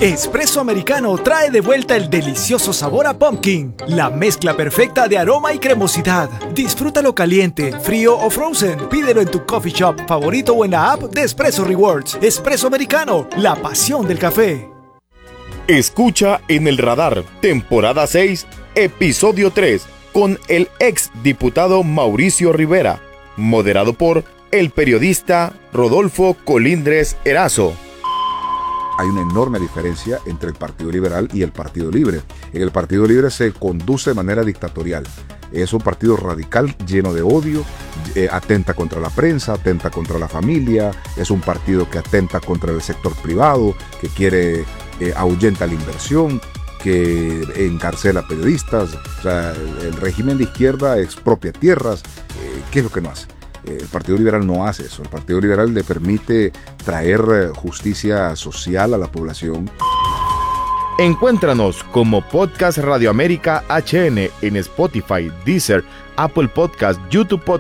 Espresso Americano trae de vuelta el delicioso sabor a pumpkin, la mezcla perfecta de aroma y cremosidad. Disfrútalo caliente, frío o frozen. Pídelo en tu coffee shop favorito o en la app de Espresso Rewards. Espresso Americano, la pasión del café. Escucha En el Radar, temporada 6, episodio 3, con el ex diputado Mauricio Rivera, moderado por el periodista Rodolfo Colindres Erazo. Hay una enorme diferencia entre el Partido Liberal y el Partido Libre. En el Partido Libre se conduce de manera dictatorial. Es un partido radical, lleno de odio, atenta contra la prensa, atenta contra la familia. Es un partido que atenta contra el sector privado, que quiere ahuyenta la inversión, que encarcela periodistas. O sea, el régimen de izquierda expropia tierras. ¿Qué es lo que no hace? El Partido Liberal no hace eso. El Partido Liberal le permite traer justicia social a la población. Encuéntranos como Podcast Radio América HN en Spotify, Deezer, Apple Podcast, YouTube Podcast